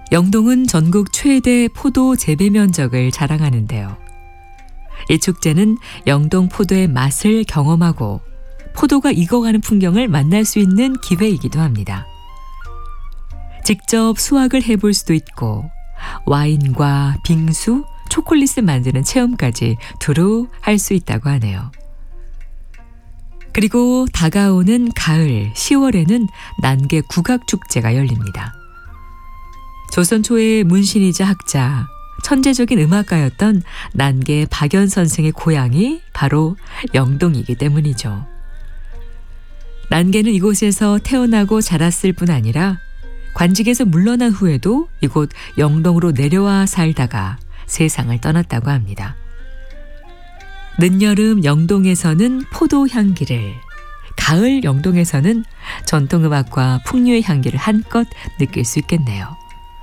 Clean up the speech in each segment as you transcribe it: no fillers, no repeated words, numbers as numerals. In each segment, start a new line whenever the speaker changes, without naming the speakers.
영동은 전국 최대 포도 재배 면적을 자랑하는데요. 이 축제는 영동 포도의 맛을 경험하고 포도가 익어가는 풍경을 만날 수 있는 기회이기도 합니다. 직접 수확을 해볼 수도 있고 와인과 빙수, 초콜릿을 만드는 체험까지 두루 할 수 있다고 하네요. 그리고 다가오는 가을 10월에는 난계 국악축제가 열립니다. 조선 초의 문신이자 학자, 천재적인 음악가였던 난계 박연 선생의 고향이 바로 영동이기 때문이죠. 난계는 이곳에서 태어나고 자랐을 뿐 아니라 관직에서 물러난 후에도 이곳 영동으로 내려와 살다가 세상을 떠났다고 합니다. 늦여름 영동에서는 포도 향기를, 가을 영동에서는 전통음악과 풍류의 향기를 한껏 느낄 수 있겠네요.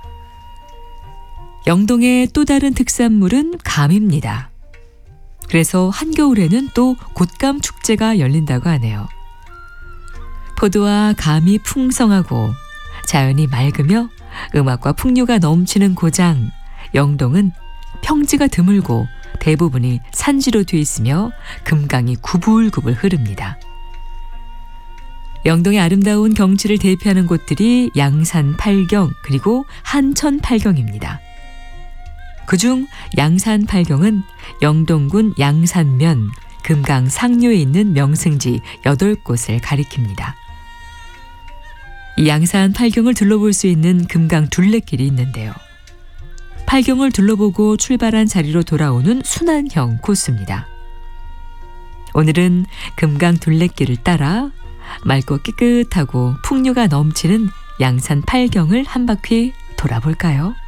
영동의 또 다른 특산물은 감입니다. 그래서 한겨울에는 또 곶감 축제가 열린다고 하네요. 포도와 감이 풍성하고 자연이 맑으며 음악과 풍류가 넘치는 고장 영동은 평지가 드물고 대부분이 산지로 돼 있으며 금강이 구불구불 흐릅니다. 영동의 아름다운 경치를 대표하는 곳들이 양산 팔경 그리고 한천 팔경입니다. 그중 양산 팔경은 영동군 양산면 금강 상류에 있는 명승지 8곳을 가리킵니다. 이 양산 팔경을 둘러볼 수 있는 금강 둘레길이 있는데요. 팔경을 둘러보고 출발한 자리로 돌아오는 순환형 코스입니다. 오늘은 금강 둘레길을 따라 맑고 깨끗하고 풍류가 넘치는 양산 팔경을 한 바퀴 돌아볼까요?